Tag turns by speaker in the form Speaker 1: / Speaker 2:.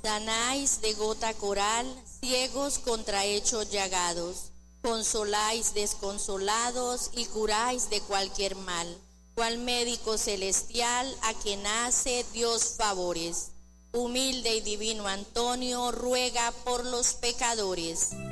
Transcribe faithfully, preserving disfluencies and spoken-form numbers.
Speaker 1: Danáis de gota coral, ciegos contra hechos llagados. Consoláis desconsolados y curáis de cualquier mal. Cual médico celestial a quien hace Dios favores. Humilde y divino Antonio ruega por los pecadores.